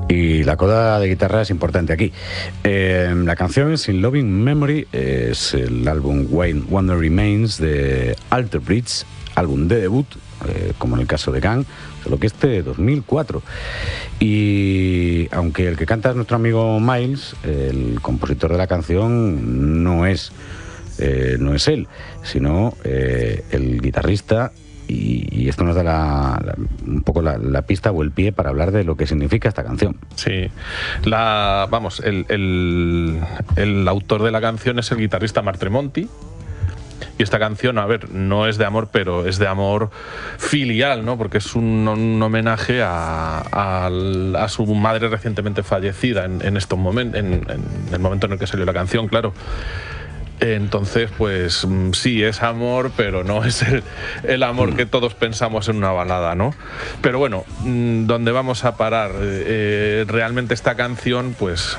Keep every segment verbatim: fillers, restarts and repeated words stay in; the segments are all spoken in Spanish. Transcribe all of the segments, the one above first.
Y la coda de guitarra es importante aquí. Eh, la canción Sin Loving Memory es el álbum When Wonder Remains de Alter Bridge, álbum de debut, eh, como en el caso de Gang, solo que este dos mil cuatro. Y aunque el que canta es nuestro amigo Miles, el compositor de la canción no es, eh, no es él, sino eh, el guitarrista. Y, y esto nos da la, la, un poco la, la pista o el pie para hablar de lo que significa esta canción. Sí, la, vamos, el, el, el autor de la canción es el guitarrista Mark Tremonti. Y esta canción, a ver, no es de amor, pero es de amor filial, ¿no? Porque es un, un homenaje a, a, a su madre recientemente fallecida en, en estos momentos, en, en el momento en el que salió la canción, claro. Entonces, pues sí, es amor, pero no es el, el amor que todos pensamos en una balada, ¿no? Pero bueno, ¿dónde vamos a parar? Eh, realmente esta canción, pues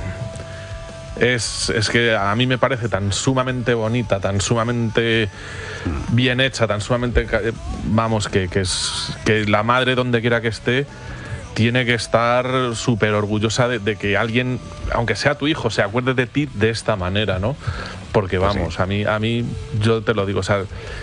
es, es que a mí me parece tan sumamente bonita, tan sumamente bien hecha, tan sumamente, vamos, que, que, es, que la madre, donde quiera que esté, tiene que estar súper orgullosa de, de que alguien, aunque sea tu hijo, se acuerde de ti de esta manera, ¿no? Porque vamos, pues sí. a mí, a mí, yo te lo digo, o sea,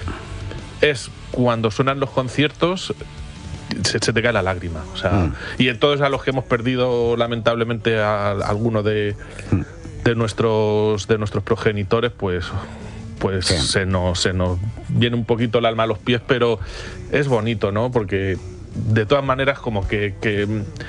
es cuando suenan los conciertos, se, se te cae la lágrima, o sea, mm. y en todos a los que hemos perdido lamentablemente a, a alguno de, mm. de nuestros de nuestros progenitores, pues pues sí. se nos se nos viene un poquito el alma a los pies, pero es bonito, ¿no? Porque de todas maneras, como que, que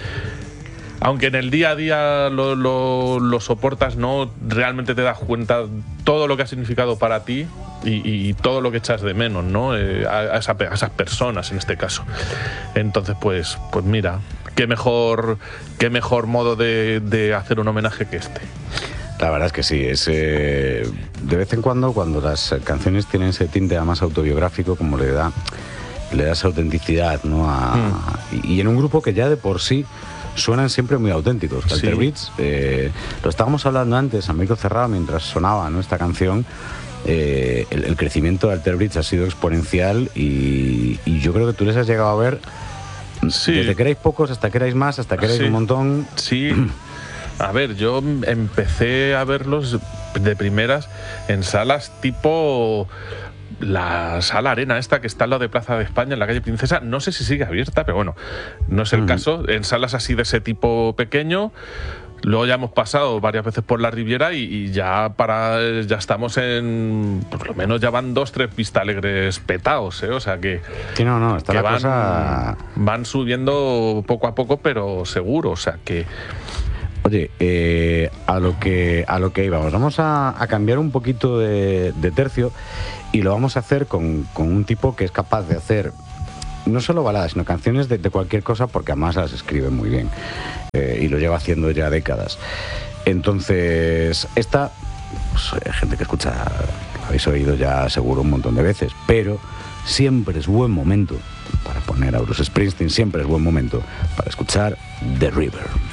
aunque en el día a día lo, lo, lo soportas, no realmente te das cuenta todo lo que ha significado para ti y, y todo lo que echas de menos, ¿no? Eh, a, a, esa, a esas personas en este caso. Entonces, pues, pues mira, qué mejor, qué mejor modo de, de hacer un homenaje que este. La verdad es que sí, es eh, de vez en cuando, cuando las canciones tienen ese tinte más autobiográfico, como le da le da esa autenticidad, ¿no? A, mm. y, y en un grupo que ya de por sí suenan siempre muy auténticos. Alter sí. Bridge, eh, lo estábamos hablando antes, a micro cerrado, mientras sonaba, ¿no?, esta canción. Eh, el, el crecimiento de Alter Bridge ha sido exponencial y, y yo creo que tú les has llegado a ver sí. desde que erais pocos hasta que erais más, hasta que erais sí. un montón. Sí. A ver, yo empecé a verlos de primeras en salas tipo la Sala Arena esta que está al lado de Plaza de España, en la calle Princesa. No sé si sigue abierta, pero bueno, no es el uh-huh. caso. En salas así de ese tipo pequeño. Luego ya hemos pasado varias veces por la Riviera y, y ya para ya estamos en, por lo menos ya van dos, tres Vista Alegres petados, ¿eh? O sea que, que no, no, está que la van, cosa... van subiendo poco a poco, pero seguro, o sea que... Oye, eh, a lo que a lo que íbamos, vamos a, a cambiar un poquito de, de tercio y lo vamos a hacer con, con un tipo que es capaz de hacer no solo baladas, sino canciones de, de cualquier cosa, porque además las escribe muy bien eh, y lo lleva haciendo ya décadas. Entonces, esta, pues, hay gente que escucha, lo habéis oído ya seguro un montón de veces, pero siempre es buen momento para poner a Bruce Springsteen, siempre es buen momento para escuchar The River.